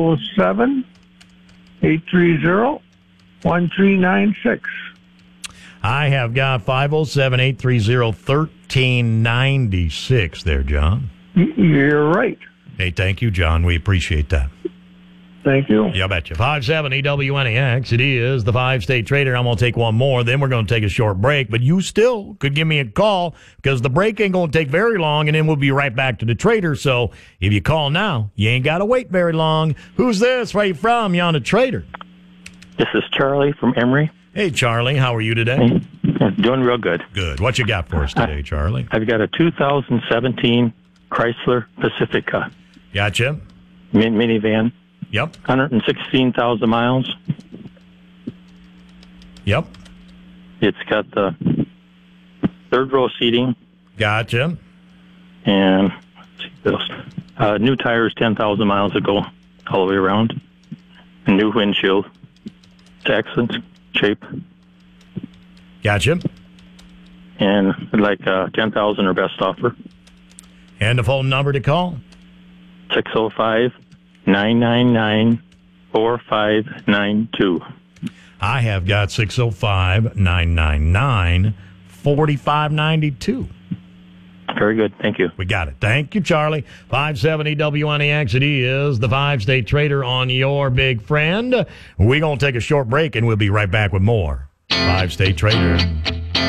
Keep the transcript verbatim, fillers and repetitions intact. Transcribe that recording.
seven, eight three zero, one three nine six. I have got five oh seven, eight three zero, one three nine six there, John. You're right. Hey, thank you, John. We appreciate that. Thank you. Yeah, I bet you. five seventy W N E X. It is the five-state trader. I'm going to take one more. Then we're going to take a short break. But you still could give me a call because the break ain't going to take very long, and then we'll be right back to the trader. So if you call now, you ain't got to wait very long. Who's this? Where you from? You on the trader? This is Charlie from Emory. Hey, Charlie. How are you today? Hey, doing real good. Good. What you got for us today, I, Charlie? I've got a two thousand seventeen Chrysler Pacifica. Gotcha. Min- minivan. Yep. one hundred sixteen thousand miles. Yep. It's got the third row seating. Gotcha. And let's see what else. Uh, new tires ten thousand miles ago, all the way around. A new windshield. It's excellent shape. Gotcha. And I'd like uh, ten thousand or best offer. And the phone number to call? six oh five, nine nine nine, four five nine two. I have got six oh five, nine nine nine, four five nine two. Very good. Thank you. We got it. Thank you, Charlie. five seventy W N E X. It is the five-state trader on your big friend. We're going to take a short break, and we'll be right back with more five-state trader.